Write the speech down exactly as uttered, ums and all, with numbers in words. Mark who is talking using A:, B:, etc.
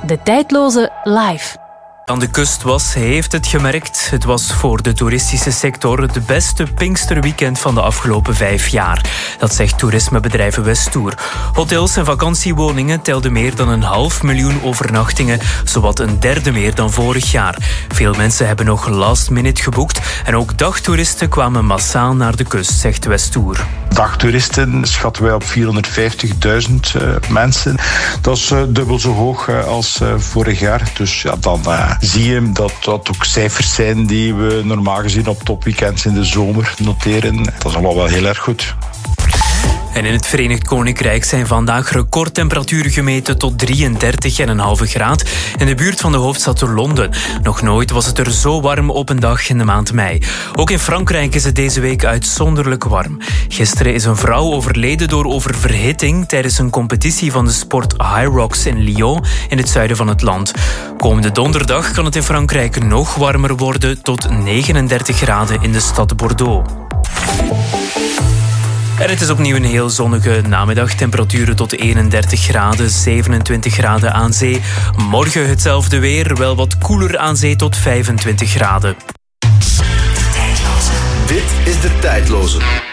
A: De Tijdloze live.
B: Aan de kust was, hij heeft het gemerkt. Het was voor de toeristische sector het beste Pinksterweekend van de afgelopen vijf jaar. Dat zegt toerismebedrijf Westoer. Hotels en vakantiewoningen telden meer dan een half miljoen overnachtingen, zowat een derde meer dan vorig jaar. Veel mensen hebben nog last minute geboekt en ook dagtoeristen kwamen massaal naar de kust, zegt Westoer.
C: Dagtoeristen schatten wij op vierhonderdvijftigduizend uh, mensen. Dat is uh, dubbel zo hoog uh, als uh, vorig jaar. Dus ja, dan uh, zie je dat dat ook cijfers zijn die we normaal gezien op topweekends in de zomer noteren. Dat is allemaal wel heel erg goed.
B: En in het Verenigd Koninkrijk zijn vandaag recordtemperaturen gemeten tot drieëndertig komma vijf graden in de buurt van de hoofdstad Londen. Nog nooit was het er zo warm op een dag in de maand mei. Ook in Frankrijk is het deze week uitzonderlijk warm. Gisteren is een vrouw overleden door oververhitting tijdens een competitie van de sport High Rocks in Lyon in het zuiden van het land. Komende donderdag kan het in Frankrijk nog warmer worden tot negenendertig graden in de stad Bordeaux. En het is opnieuw een heel zonnige namiddag. Temperaturen tot eenendertig graden, zevenentwintig graden aan zee. Morgen hetzelfde weer, wel wat koeler aan zee tot vijfentwintig graden.
D: Dit is De Tijdloze.